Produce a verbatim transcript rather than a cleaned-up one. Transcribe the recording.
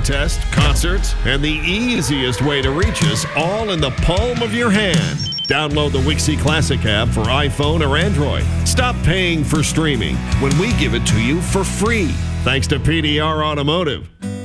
contest, concerts, and the easiest way to reach us all in the palm of your hand. Download the Wixie Classic app for iPhone or Android. Stop paying for streaming when we give it to you for free. Thanks to P D R Automotive.